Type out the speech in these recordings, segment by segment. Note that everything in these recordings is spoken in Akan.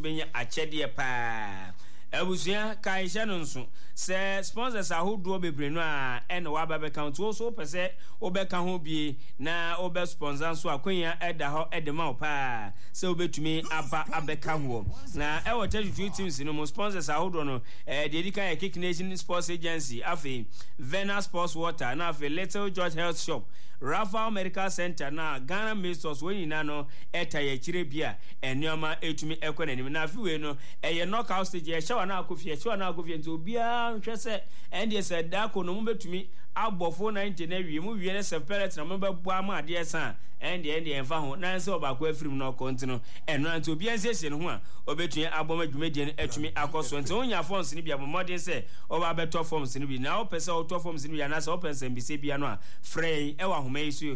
benya achede pa abusia kai hye no nso se sponsors ahodo bebre no a ene wa ba account wo so pese obeka ho bi na obe sponsor so akwanya eda ho edema pa se obetumi aba abeka ho na e wo 32 teams no mo sponsors ahodo no dedika e Kick Nation Sports Agency afi Vena Sports Water na afi Little George Health Shop Rafa Medical Center na Ghana Masters woni na no etaye kire bia enuama etumi ekwenanim na afi we no eye knockout stage e hye na akofie hye na akofie nti obia nhwese ende se da ko no mbetumi abofo 90 na wie mu wie ne separate na mbebu ama ade san ende enfa ho na nse obakọ afirim no kontino eno anti obia nsese ne ho a obetumi aboma dwumedie ne atumi akoso nti onya forms ne bia modern se oba beto forms ne bi na opese auto forms ne bia na se opese mbise bia no a frey ewa homa isu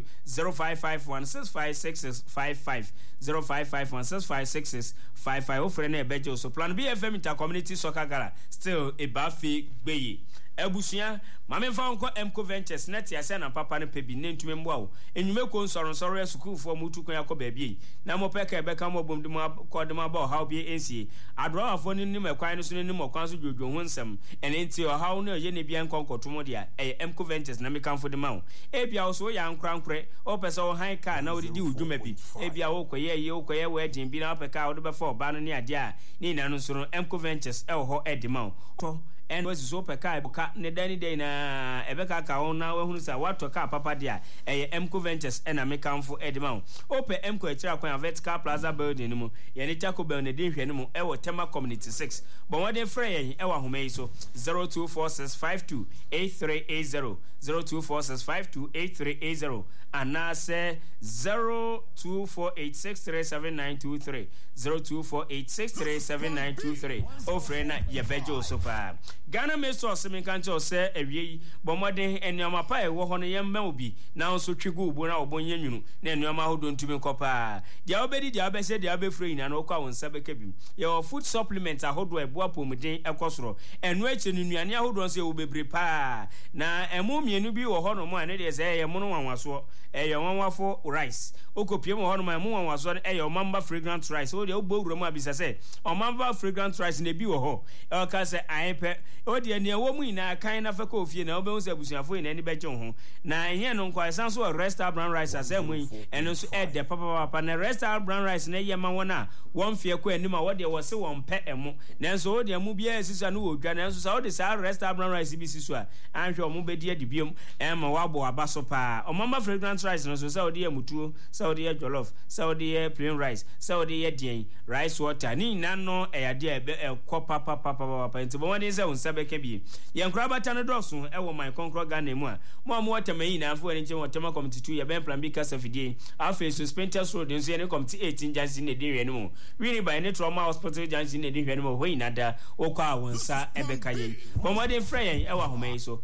0551656655 0551656655 ofre na ebeje so plan BFM Inter Community Soccer Gala still ebafi gbeye Ebusia mame fa nko Emco Ventures net ya se na papa ne pebi ne ntumi mboa wo enwume ko nsoro school for mutu kon yakọ baabi na mo peka ebeka mo bom de mo kodema ba how bi ensie adro afo ni nim ekwan so ni nim okwan so dwodwo ho nsem ene nti o how no ye ne bia nkonkotomo dia Emco Ventures na mekanfo de ma wo ebia so ya nkrankrɛ o pese o han car na odidi udwuma bi ebia wo koye we din bi na peka wo de be for ba no ne ade a ni na no so Emco Ventures e ho edema wo to and was so peka buka ne dani day na ebeka ka ona wahunu sa wato ka papa dia Emco Ventures na mekanfo edema ope Emco ekira kwan Vertical Plaza building mu ye ne Jacob ne din hwe ne mu ewo Tema Community 6 but what dey frey ye ewa homa yi so 0246528380 0246528380 anase 0248637923 0248637923 ofre na ye bejo so fa Ghana Masters mekancho se ewie bomode enioma pa e wo ho no yemma obi na nso twegu ubo na obonye nwunu na enioma hodo ntumi kopa dia obedi dia obese dia obefre ina na okwa wonsa bekabim ye food supplement ahodo eboa pomuden ekosoro enu eche nunuane ahodo nso ye obebre pa na emu mienu bi wo ho no mo ane de se ye mo no wanwaso ye wanwafo rice okopiem ho no ma emu wanwaso ye omamba fragrant rice o de obowuro mu abisa se omamba fragrant rice na bi wo ho e ka se ayepe odi ene wo mu ina kan na feka ofie na obehu se abusuafo ina ni beje ho na ehia no nkwa san so restaurant brown rice asemu eno so ede papa na restaurant brown rice na yema wona won fie ko anim a wode wo se won pe emo na nso odi amu bia sisa no wodwa na nso sa wode sa restaurant brown rice bi siso a anhwe omu bedi adibiem ema wabo abaso pa omamba fragrant rice no so sa wode amutuo sa wode jollof sa wode plain rice sa wode dien rice water ni nano eyade e ko papa nti won dey say sabeke bi yankura bata no doso e wo my konkro Ghana mu a mo watermayi na afo ani nche Tema Community 2 ya ben plan bi kasa fidie afa so Spenters Road nso ye ne Community 18 Jansi ne de hwene mu wini by ne Trauma Hospital Jansi ne de hwene mu hoyi nada okwa awonsa ebeka ye bomode frɛ yen e wa homa yi so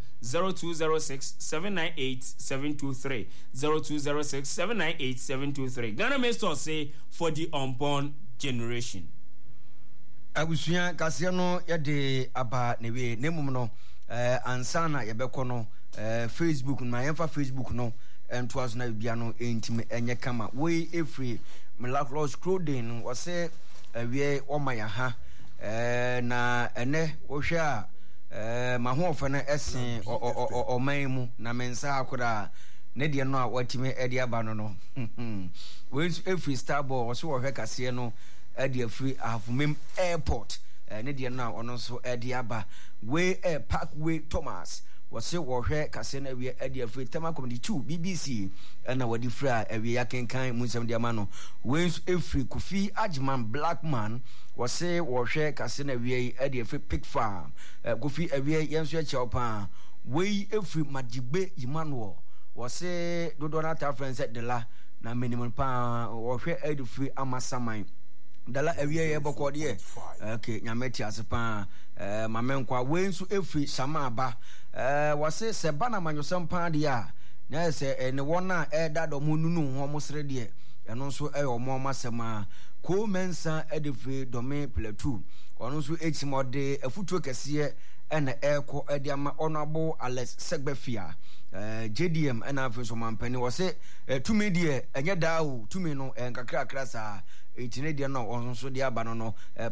0206798723 0206798723 Ghana Masters say for the unborn generation. Abusuya kase no yede aba newe nemum no ansana yebekɔ no Facebook no yemfa Facebook no entoaso na bia no entime enye kama we efri Miraculous Clothing wose awie omaya ha na ene wohwe a mahofa na esen oman mu na mensa akora ne de no a watime ede aba no we efri Starboy wose wohwe kase no ede free Afumem Airport ne de na ono so ede aba we Parkway Thomas wose wohwe kase na wie ede free Tema Community 2 BBC na wadi free a wie yakenkan munsem de ama no we free Kofi Ajman Blackman wose wohwe kase na wie ede free Pig Farm Kofi wie yenso e cheopa we free Majigbe Emmanuel wose dodona ta friends de la na minimum pa wohwe ede free Amasaman dala ewie ye bokode okay nyameti asepa mamenkwa wensu efri samaba wase se bana manyosam pa de a na se ne wona dado mununu ho mosre de eno nso omo masema ko mensa edefri dome platu ono nso echimode afutuo kese ena eko ediama honorable Alex Segbefia JDM ena afenso mampani wase tumi de enye dawo tumi no nkakra krasa etine de no onso de aba no